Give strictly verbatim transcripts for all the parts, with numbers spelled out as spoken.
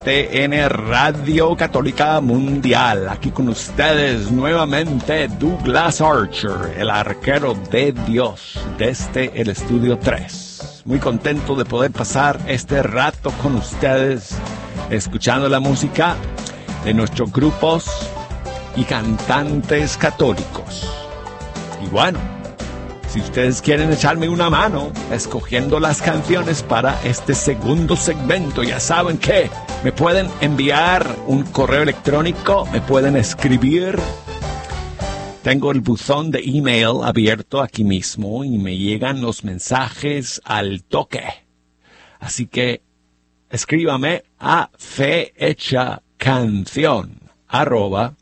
T N Radio Católica Mundial. Aquí con ustedes nuevamente Douglas Archer, el arquero de Dios, desde el Estudio tres. Muy contento de poder pasar este rato con ustedes, escuchando la música de nuestros grupos y cantantes católicos. Y bueno, si ustedes quieren echarme una mano escogiendo las canciones para este segundo segmento, ya saben que me pueden enviar un correo electrónico, me pueden escribir. Tengo el buzón de email abierto aquí mismo y me llegan los mensajes al toque. Así que escríbame a fehechacanción arroba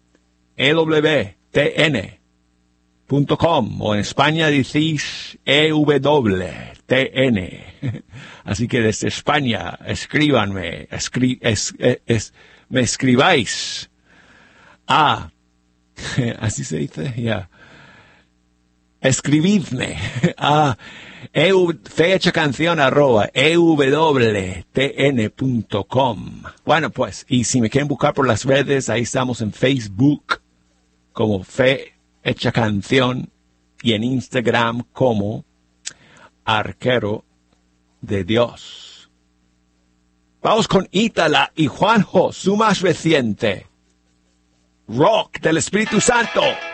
ewtn punto com, o en España decís E W T N. Así que desde España escríbanme, escri, es, es, es, me escribáis a, así se dice, ya, yeah. Escribidme a fehechacanción arroba ewtn punto com. Bueno, pues, y si me quieren buscar por las redes, ahí estamos en Facebook como Fe Hecha Canción y en Instagram como Arquero de Dios. Vamos con Ítala y Juanjo, su más reciente Rock del Espíritu Santo.